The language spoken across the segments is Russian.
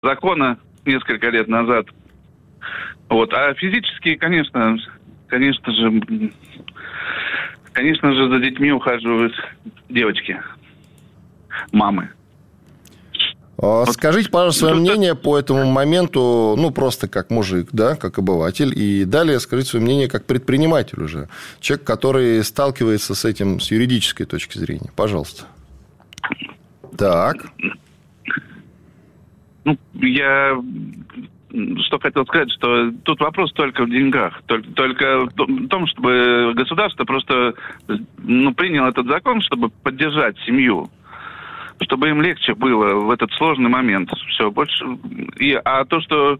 закона несколько лет назад. Вот. А физически, конечно же, за детьми ухаживают девочки, мамы. Скажите, пожалуйста, свое мнение по этому моменту, просто как мужик, да, как обыватель, и далее скажите свое мнение как предприниматель уже, человек, который сталкивается с этим с юридической точки зрения. Пожалуйста. Так. Я что хотел сказать, что тут вопрос только в деньгах, только в том, чтобы государство просто приняло этот закон, чтобы поддержать семью. Чтобы им легче было в этот сложный момент. Все, больше. А то, что,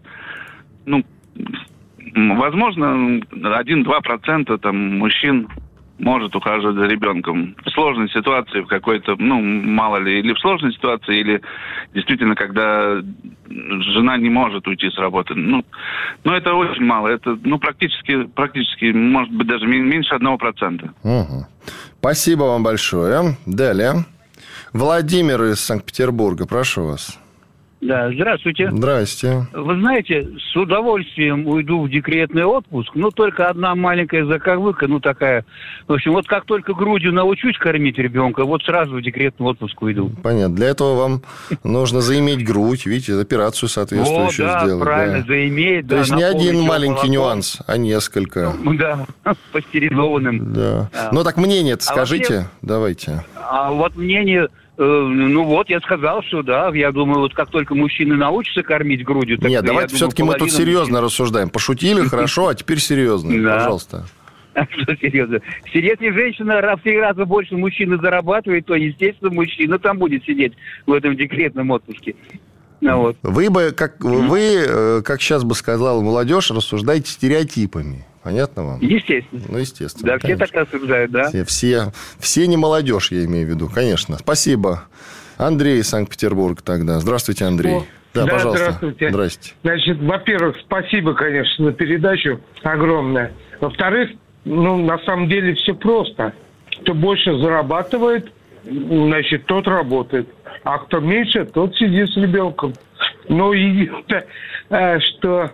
возможно, 1-2% там мужчин может ухаживать за ребенком. В сложной ситуации, в какой-то, мало ли, или в сложной ситуации, или действительно, когда жена не может уйти с работы. Это очень мало. Это, практически, может быть, даже меньше 1%. Угу. Спасибо вам большое. Далее. Владимир из Санкт-Петербурга, прошу вас. Да, здравствуйте. Здрасте. Вы знаете, с удовольствием уйду в декретный отпуск, только одна маленькая заковыка, такая. В общем, вот как только грудью научусь кормить ребенка, вот сразу в декретный отпуск уйду. Понятно. Для этого вам нужно заиметь грудь, видите, операцию соответствующую сделать. Правильно, заиметь. То есть не один маленький нюанс, а несколько. Да, пастеризованным. Да. Так мнение-то скажите, давайте. А вот мнение... я сказал, что да, я думаю, вот как только мужчины научатся кормить грудью... Так, нет, давайте все-таки мы тут серьезно рассуждаем. Пошутили, хорошо, а теперь серьезно, пожалуйста. Что серьезно? Если женщина в 3 раза больше мужчины зарабатывает, то, естественно, мужчина там будет сидеть в этом декретном отпуске. Вы бы, как сейчас бы сказала молодежь, рассуждаете стереотипами. Понятно вам? Естественно. Естественно. Да, конечно. Все так рассуждают, да. Все не молодежь, я имею в виду, конечно. Спасибо. Андрей из Санкт-Петербурга тогда. Здравствуйте, Андрей. Да, пожалуйста. Здравствуйте. Значит, во-первых, спасибо, конечно, за передачу огромное. Во-вторых, на самом деле все просто. Кто больше зарабатывает, значит, тот работает. А кто меньше, тот сидит с ребенком. Единственное, что...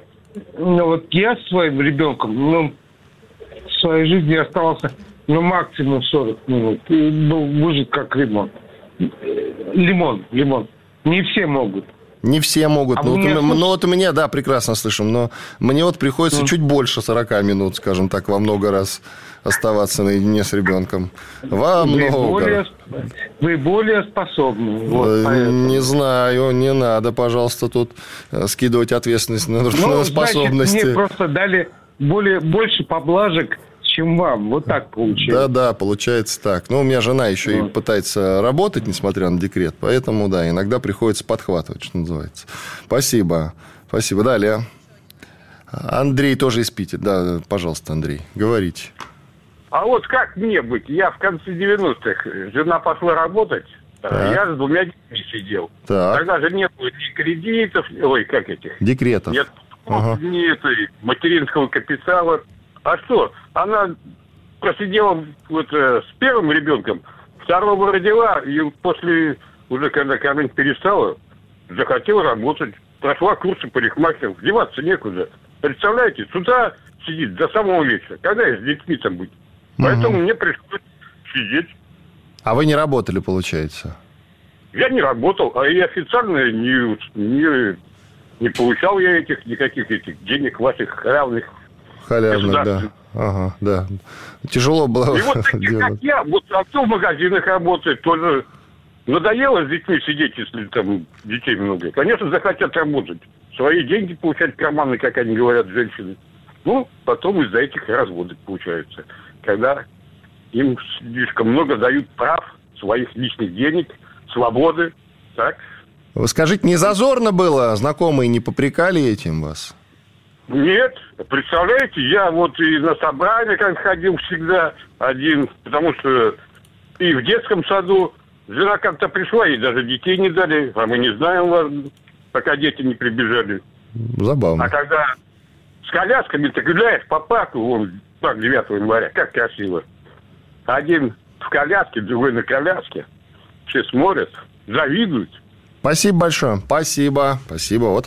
я с своим ребенком, в своей жизни оставался, максимум 40 минут. И был выжит как лимон. Лимон. Не все могут. Не все могут. У меня, да, прекрасно слышим, но мне приходится чуть больше 40 минут, скажем так, во много раз оставаться наедине с ребенком. Вы более способны. Не знаю, не надо, пожалуйста, тут скидывать ответственность на способности. Значит, мне просто дали больше поблажек, чем вам. Вот так получается. Да, получается так. У меня жена еще и пытается работать, несмотря на декрет. Поэтому, да, иногда приходится подхватывать, что называется. Спасибо. Далее. Андрей тоже из Питера. Да, пожалуйста, Андрей, говорите. А вот как мне быть? Я в конце 90-х, жена пошла работать, я с 2 детьми сидел. Так. Тогда же не было ни кредитов, декретов. Нет, ни материнского капитала. А что? Она просидела с первым ребенком, второго родила, и после, уже когда кормить перестала, захотела работать. Прошла курсы парикмахеров, деваться некуда. Представляете, с утра сидит до самого вечера. Когда я с детьми там быть? Поэтому мне пришлось сидеть. А вы не работали, получается? Я не работал, а и официально не получал я никаких этих денег ваших равных. Халявных, да. Ага, да. Тяжело было. И вот таких, как я, отцу в магазинах работает, тоже надоело с детьми сидеть, если там детей много. Конечно, захотят работать. Свои деньги получать карманы, как они говорят, женщины. Потом из-за этих разводы получаются. Когда им слишком много дают прав, своих личных денег, свободы. Так? Вы скажите, не зазорно было? Знакомые не попрекали этим вас? Нет. Представляете, я и на собрания как ходил всегда один, потому что и в детском саду жена как-то пришла, ей даже детей не дали, а мы не знаем вас, пока дети не прибежали. Забавно. А когда с колясками ты гуляешь по парку, 9 января, как красиво. Один в коляске, другой на коляске. Все смотрят, завидуют. Спасибо большое. Спасибо. Вот